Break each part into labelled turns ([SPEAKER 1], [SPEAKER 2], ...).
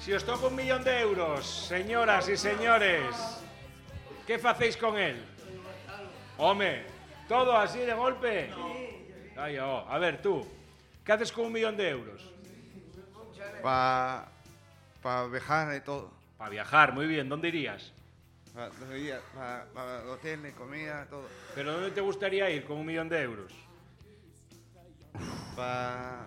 [SPEAKER 1] Si os toca 1 millón de euros, señoras y señores, ¿qué facéis con él? Home, todo así de golpe. Ay, oh. A ver, tú, ¿qué haces con 1 millón de euros?
[SPEAKER 2] Para viajar y todo.
[SPEAKER 1] Para viajar, muy bien. ¿Dónde irías?
[SPEAKER 2] Para hoteles, comida, todo.
[SPEAKER 1] ¿Pero dónde te gustaría ir con 1 millón de euros?
[SPEAKER 2] Para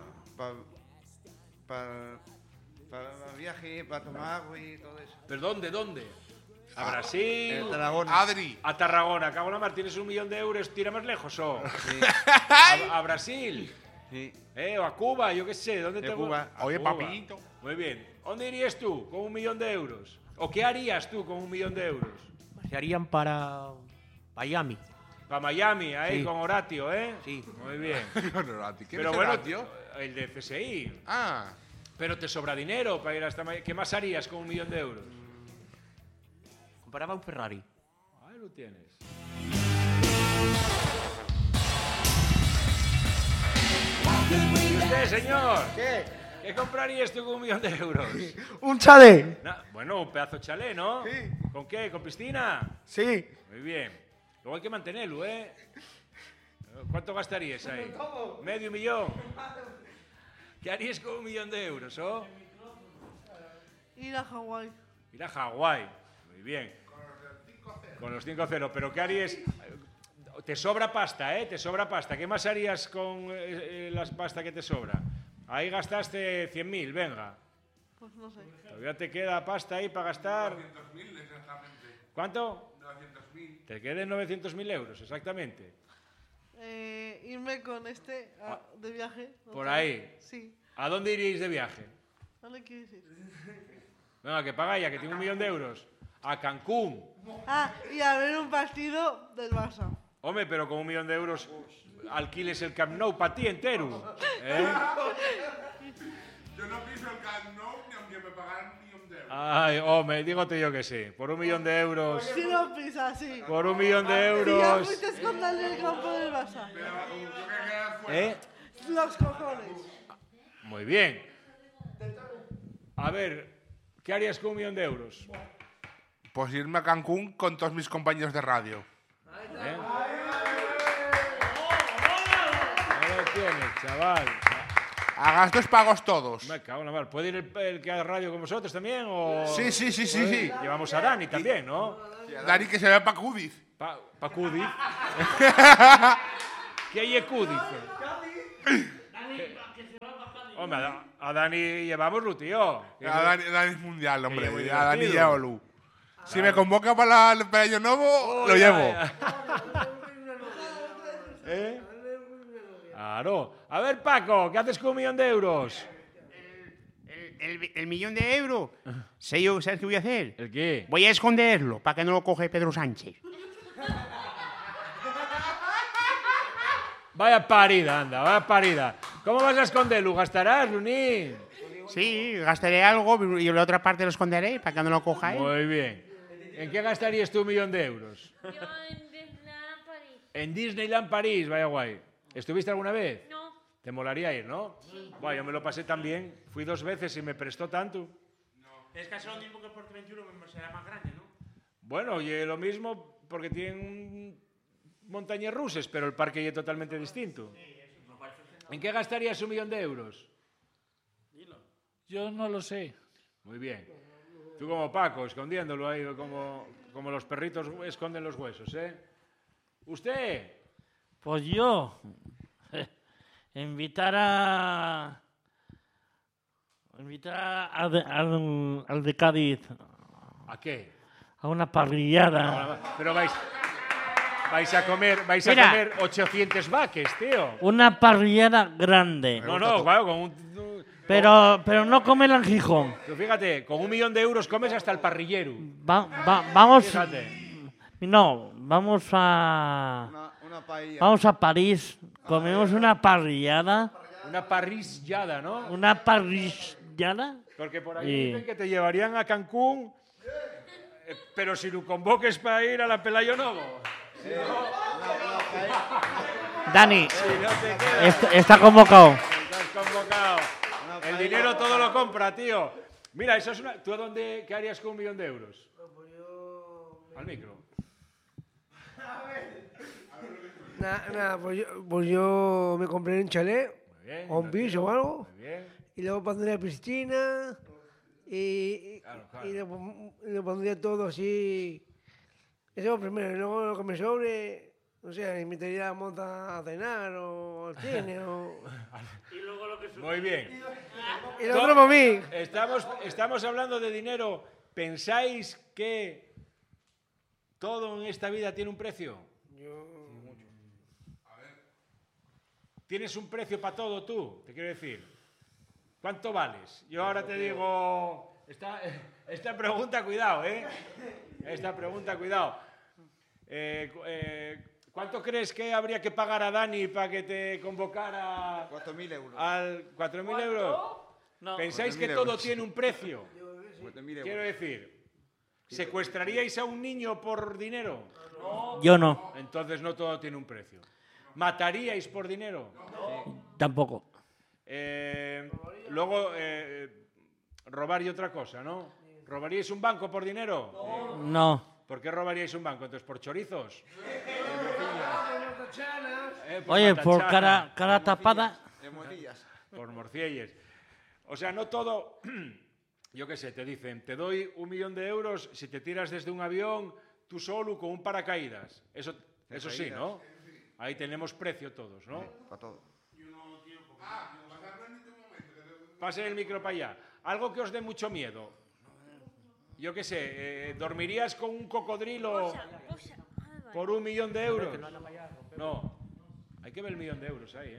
[SPEAKER 2] viaje, para tomar agua y todo eso.
[SPEAKER 1] ¿Pero dónde? ¿A Brasil?
[SPEAKER 2] Tarragona.
[SPEAKER 3] Adri.
[SPEAKER 1] A Tarragona. Cago en la mar, ¿tienes 1 millón de euros? ¿Tira más lejos o?
[SPEAKER 2] Sí.
[SPEAKER 1] ¿A Brasil?
[SPEAKER 2] Sí.
[SPEAKER 1] O a Cuba, yo qué sé. ¿Dónde
[SPEAKER 2] De
[SPEAKER 1] te
[SPEAKER 2] Cuba.
[SPEAKER 1] A
[SPEAKER 3] Oye,
[SPEAKER 1] Cuba.
[SPEAKER 3] papito.
[SPEAKER 1] Muy bien. ¿Dónde irías tú con 1 millón de euros? ¿O qué harías tú con 1 millón de euros?
[SPEAKER 4] Se harían para Miami.
[SPEAKER 1] Para Miami, ahí
[SPEAKER 4] Sí.
[SPEAKER 1] con Horatio, ¿eh?
[SPEAKER 4] Sí.
[SPEAKER 1] Muy bien.
[SPEAKER 3] ¿Quién
[SPEAKER 1] Pero
[SPEAKER 3] es
[SPEAKER 1] bueno,
[SPEAKER 3] Horatio?
[SPEAKER 1] el de CSI.
[SPEAKER 3] Ah,
[SPEAKER 1] Pero te sobra dinero para ir hasta Miami. ¿Qué más harías con 1 millón de euros?
[SPEAKER 4] Compraba un Ferrari.
[SPEAKER 1] Ahí lo tienes. ¿Usted, señor?
[SPEAKER 5] ¿Qué?
[SPEAKER 1] ¿Qué comprarías tú con 1 millón de euros?
[SPEAKER 5] ¿Un chalet?
[SPEAKER 1] Bueno, un pedazo de chalet, ¿no?
[SPEAKER 5] Sí.
[SPEAKER 1] ¿Con qué? ¿Con piscina?
[SPEAKER 5] Sí.
[SPEAKER 1] Muy bien. Luego hay que mantenerlo, ¿eh? ¿Cuánto gastarías ahí? ¿Medio millón? ¿Qué harías con 1 millón de euros, oh?
[SPEAKER 6] Ir a Hawái.
[SPEAKER 1] Ir a Hawái. Muy bien. Con los 5-0. ¿Pero qué harías? Te sobra pasta, ¿eh? Te sobra pasta. ¿Qué más harías con la pasta que te sobra? Ahí gastaste 100.000, venga.
[SPEAKER 6] Pues no sé.
[SPEAKER 1] Todavía te queda pasta ahí para gastar.
[SPEAKER 3] 900.000 exactamente.
[SPEAKER 1] ¿Cuánto?
[SPEAKER 3] 900.000.
[SPEAKER 1] Te queden 900.000 euros, exactamente.
[SPEAKER 6] Irme con de viaje.
[SPEAKER 1] Por ahí.
[SPEAKER 6] Sí.
[SPEAKER 1] ¿A dónde iríais de viaje?
[SPEAKER 6] ¿Dónde quieres ir?
[SPEAKER 1] Venga, que paga ya, que tiene 1 millón de euros. A Cancún.
[SPEAKER 6] Y a ver un partido del Barça.
[SPEAKER 1] Hombre, pero con 1 millón de euros alquiles el Camp Nou para ti entero. ¿Eh?
[SPEAKER 3] Yo no piso el Camp Nou ni aunque me pagaran 1 millón de euros.
[SPEAKER 1] Ay, hombre, dígote yo que sí. Por 1 millón de euros.
[SPEAKER 6] Si no pisas, sí.
[SPEAKER 1] Por 1 millón de
[SPEAKER 6] Si ya
[SPEAKER 1] euros.
[SPEAKER 6] fuiste a esconder en el campo del Barça.
[SPEAKER 3] Pero yo que quedar fuera.
[SPEAKER 1] ¿Eh?
[SPEAKER 6] Los cojones.
[SPEAKER 1] Muy bien. A ver, ¿qué harías con 1 millón de euros?
[SPEAKER 3] Pues irme a Cancún con todos mis compañeros de radio.
[SPEAKER 1] ¿Eh? Ahí lo tienes, chaval.
[SPEAKER 3] A gastos pagos todos.
[SPEAKER 1] Me cago en la mar. ¿Puede ir el que haga radio con vosotros también? O...
[SPEAKER 3] Sí.
[SPEAKER 1] Llevamos a Dani también, ¿no?
[SPEAKER 3] Dani que se ve para Cudiz.
[SPEAKER 1] Pa Cudiz. ¿Qué hay Cudiz? Hombre, a Dani llevámoslo, tío.
[SPEAKER 3] A Dani es mundial, hombre.
[SPEAKER 1] Que muy
[SPEAKER 3] A Dani
[SPEAKER 1] divertido.
[SPEAKER 3] llévalo. Si me convoca para el año nuevo, lo llevo.
[SPEAKER 1] ¿Eh? Claro. A ver, Paco, ¿qué haces con 1 millón de euros?
[SPEAKER 7] El millón de euros. ¿Sabes qué voy a hacer?
[SPEAKER 1] ¿El qué?
[SPEAKER 7] Voy a esconderlo para que no lo coge Pedro Sánchez.
[SPEAKER 1] Vaya parida, anda, vaya parida. ¿Cómo vas a esconderlo? ¿Gastarás, Lunín?
[SPEAKER 7] Sí, gastaré algo y la otra parte lo esconderé para que no lo coja él.
[SPEAKER 1] Muy bien. ¿En qué gastarías tú 1 millón de euros?
[SPEAKER 8] Yo en Disneyland París.
[SPEAKER 1] En Disneyland París, vaya guay. ¿Estuviste alguna vez?
[SPEAKER 8] No.
[SPEAKER 1] ¿Te molaría ir, no? Sí. Bueno, yo me lo pasé tan bien. Fui 2 veces y me prestó tanto.
[SPEAKER 7] Es casi lo mismo que el Portaventura, será más grande, ¿no?
[SPEAKER 1] Bueno, y lo mismo porque tienen montañas rusas, pero el parque ya es totalmente distinto. ¿En qué gastarías 1 millón de euros?
[SPEAKER 9] Yo no lo sé.
[SPEAKER 1] Muy bien. Tú como Paco, escondiéndolo ahí, como los perritos esconden los huesos, ¿eh? ¿Usted?
[SPEAKER 9] Pues yo invitar al de Cádiz
[SPEAKER 1] ¿A qué?
[SPEAKER 9] a una parrillada.
[SPEAKER 1] Pero vais a comer
[SPEAKER 9] Mira.
[SPEAKER 1] 800 vaques, tío.
[SPEAKER 9] Una parrillada grande.
[SPEAKER 1] No, claro, con un...
[SPEAKER 9] Pero no comer en Gijón.
[SPEAKER 1] Pero fíjate, con 1 millón de euros comes hasta el parrillero.
[SPEAKER 9] Vamos.
[SPEAKER 1] Fíjate.
[SPEAKER 9] No, vamos a.
[SPEAKER 2] Una paella.
[SPEAKER 9] Vamos a París. Comemos una parrillada.
[SPEAKER 1] Una parrillada, ¿no?
[SPEAKER 9] Una parrillada.
[SPEAKER 1] Porque por ahí
[SPEAKER 9] Y-
[SPEAKER 1] dicen que te llevarían a Cancún, pero si lo convoques para ir a la Pelayo Novo.
[SPEAKER 9] Dani,
[SPEAKER 1] Si no te quedas,
[SPEAKER 9] está convocado.
[SPEAKER 1] estás convocado. El dinero todo lo compra, tío. Mira, eso es una... ¿Tú a dónde qué harías con 1 millón de euros?
[SPEAKER 5] Pues yo...
[SPEAKER 1] Al micro.
[SPEAKER 5] Nada, pues yo me compré un chalet
[SPEAKER 1] Muy bien.
[SPEAKER 5] o un piso o algo.
[SPEAKER 1] Muy bien.
[SPEAKER 5] Y luego pondría piscina y lo pondría todo así. Eso primero, y luego lo que me sobre, no sé, invitaría a Mota a cenar o al cine o...
[SPEAKER 1] Muy bien.
[SPEAKER 5] Y lo otro para mí.
[SPEAKER 1] Estamos hablando de dinero. ¿Pensáis que todo en esta vida tiene un precio? ¿Tienes un precio para todo tú? Te quiero decir. ¿Cuánto vales? Yo ahora te digo... Esta pregunta, cuidado, ¿eh? Esta pregunta, cuidado. ¿Cuánto crees que habría que pagar a Dani para que te convocara
[SPEAKER 2] 4.000 euros.
[SPEAKER 1] al 4.000 euros?
[SPEAKER 9] No.
[SPEAKER 1] ¿Pensáis
[SPEAKER 2] 4.000
[SPEAKER 1] que todo
[SPEAKER 2] euros.
[SPEAKER 1] tiene un precio?
[SPEAKER 2] 4.000
[SPEAKER 1] Quiero
[SPEAKER 2] euros.
[SPEAKER 1] decir, ¿secuestraríais a un niño por dinero?
[SPEAKER 9] Yo no,
[SPEAKER 1] Entonces no todo tiene un precio. ¿Mataríais por dinero?
[SPEAKER 9] tampoco.
[SPEAKER 1] Luego, robar y otra cosa, ¿no? ¿Robaríais un banco por dinero?
[SPEAKER 9] No.
[SPEAKER 1] ¿Por qué robaríais un banco? Entonces, ¿por chorizos?
[SPEAKER 9] Oye, por
[SPEAKER 1] matachana,
[SPEAKER 9] cara tapada.
[SPEAKER 2] De morcillas.
[SPEAKER 1] por morcielles. O sea, no todo... Yo qué sé, te dicen, te doy 1 millón de euros si te tiras desde un avión tú solo con un paracaídas. Eso sí, ¿no? Ahí tenemos precio todos, ¿no?
[SPEAKER 2] Para todo.
[SPEAKER 1] Pase el micro para allá. Algo que os dé mucho miedo. Yo qué sé, ¿dormirías con un cocodrilo por 1 millón de euros? No. Hay que ver el 1 millón de euros ahí, ¿eh?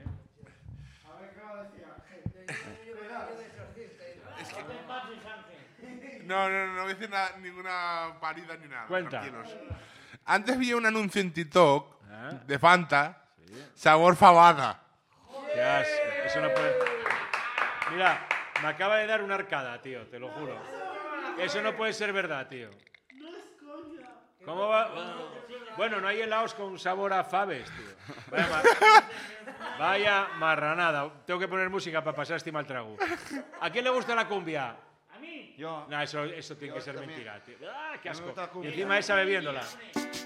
[SPEAKER 3] No voy a decir ninguna parida ni nada.
[SPEAKER 1] Cuenta.
[SPEAKER 3] Tranquilos. Antes vi un anuncio en TikTok
[SPEAKER 1] Ah.
[SPEAKER 3] de Fanta, sabor fabada.
[SPEAKER 1] Qué asco. Eso no puede... Mira, me acaba de dar una arcada, tío, te lo juro. Eso no puede ser verdad, tío.
[SPEAKER 6] No es coña.
[SPEAKER 1] ¿Cómo va? Bueno, no hay helados con sabor a faves, tío. Vaya marranada. Tengo que poner música para pasar este mal trago. ¿A quién le gusta la cumbia?
[SPEAKER 2] Yo.
[SPEAKER 1] No, eso tiene que ser
[SPEAKER 2] también.
[SPEAKER 1] mentira, tío. ¡Ah, qué
[SPEAKER 2] No me
[SPEAKER 1] asco!
[SPEAKER 2] gusta la
[SPEAKER 1] Y
[SPEAKER 2] cumbia.
[SPEAKER 1] encima esa bebiéndola.